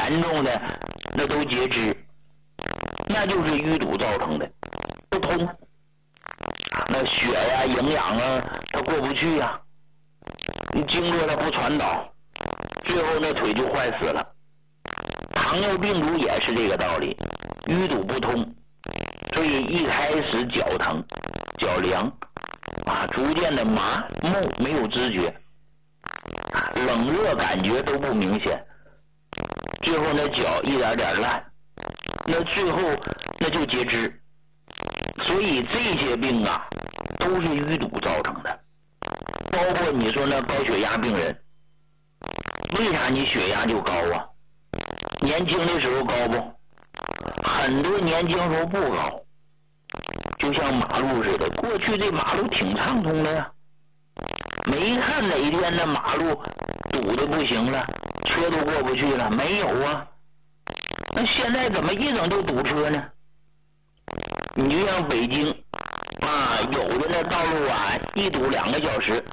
严重的那都截肢，那就是淤堵造成的，不通，那血呀、营养啊，它过不去呀，你经络它不传导，最后那腿就坏死了。糖尿病足也是这个道理，淤堵不通，所以一开始脚疼、脚凉逐渐的麻木，没有知觉，冷热感觉都不明显，最后那脚一点点烂，那最后那就截肢。所以这些病都是淤堵造成的。包括你说那高血压病人，为啥你血压就高啊？年轻的时候高不？很多年轻时候不高，就像马路似的，过去这马路挺畅通的呀，没看哪一天那马路堵的不行了，车都过不去了，没有啊。那现在怎么一整就堵车呢？你就像北京有的那道路一堵2个小时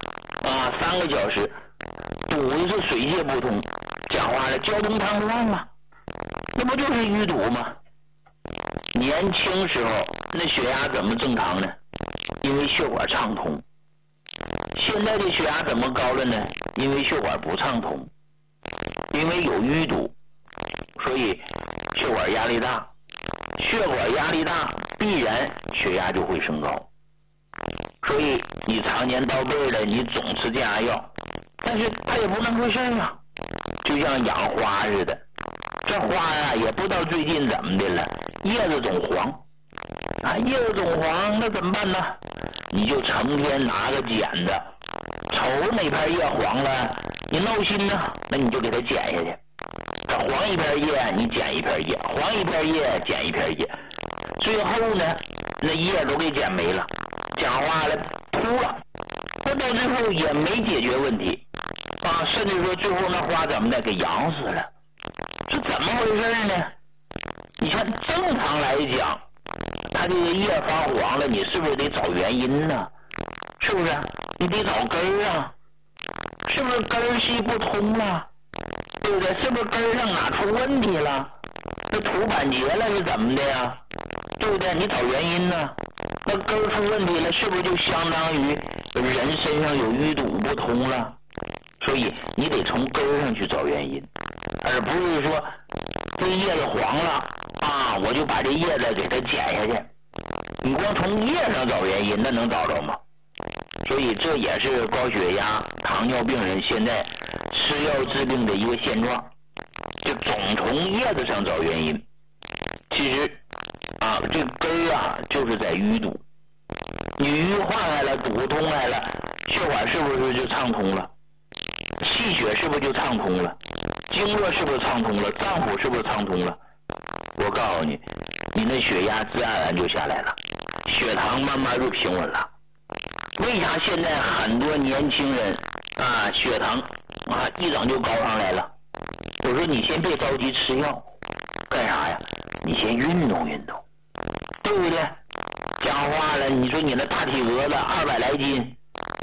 3个小时，堵的是水泄不通，讲话了，交通瘫痪了，那不就是淤堵吗？年轻时候那血压怎么正常呢？因为血管畅通。现在的血压怎么高了呢？因为血管不畅通，因为有淤堵，所以血管压力大，血管压力大必然血压就会升高。所以你常年到背的，你总吃降压药，但是它也不能回事啊，就像养花似的，这花也不知道最近怎么的了，叶子总黄叶子总黄，那怎么办呢？你就成天拿个剪子，瞅哪片叶黄了，你闹心呢，那你就给它剪下去，它黄一片叶你剪一片叶，黄一片叶剪一片叶，最后呢那叶都给剪没了，讲话了秃了，那到最后也没解决问题甚至说最后那花怎么的给养死了，这怎么回事呢？你看正常来讲，它这个叶发黄了，你是不是得找原因呢？是不是？你得找根儿是不是根系不通了？对不对？是不是根上哪出问题了？那土板结了是怎么的呀？对不对？你找原因呢？那根出问题了，是不是就相当于人身上有淤堵不通了？所以你得从根上去找原因，而不是说这叶子黄了我就把这叶子给它剪下去。你光从叶上找原因，那能找着吗？所以这也是高血压、糖尿病人现在吃药治病的一个现状，就总从叶子上找原因。其实这根就是在淤堵，你淤化开了，堵通开了，血管是不是就畅通了？气血是不是就畅通了？经络是不是畅通了？脏腑是不是畅通了？我告诉你，你那血压自然而然就下来了，血糖慢慢就平稳了。为啥现在很多年轻人血糖一整就高上来了？我说你先别着急吃药，干啥呀？你先运动运动，对不对？讲话了，你说你那大体格子200来斤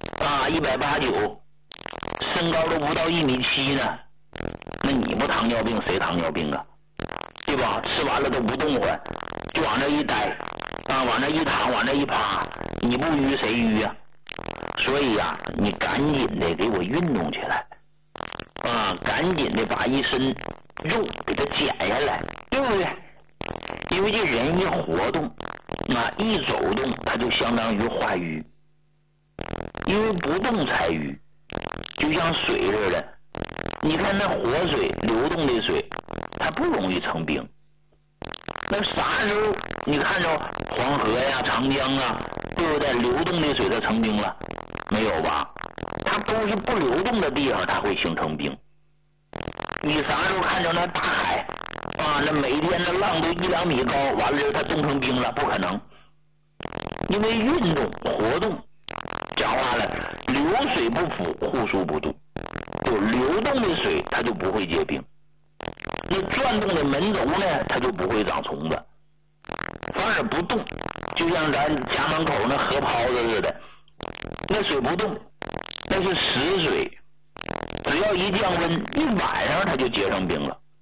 189，身高都不到1.7米呢，那你不糖尿病谁糖尿病啊？对吧？吃完了都不动弹，就往那一待往那一躺，往那一趴，你不淤谁淤啊？所以你赶紧的给我运动起来赶紧的把一身肉给它减下来，对不对？因为这人一活动一走动，它就相当于化瘀，因为不动才瘀，就像水似的，你看那活水流动的水，它不容易成冰。那啥时候你看着黄河呀、长江对不对？流动的水它成冰了没有吧？它都是不流动的地方它会形成冰。你啥时候看着那大海那每天的浪都1-2米高，完了之后它冻成冰了？不可能，因为运动活动，讲话了，流水不腐，户枢不蠹，就流动的水它就不会结冰，那转动的门轴呢，它就不会长虫子，反而不动，就像咱家门口那河泡子似的，那水不动，那是死水，只要一降温，一晚上它就结成冰了。